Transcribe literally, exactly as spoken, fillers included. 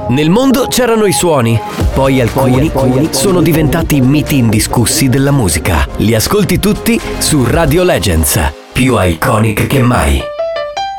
Nel mondo c'erano i suoni, poi alcuni, poi, alcuni sono diventati miti indiscussi della musica. Li ascolti tutti su Radio Legends, più iconic che mai.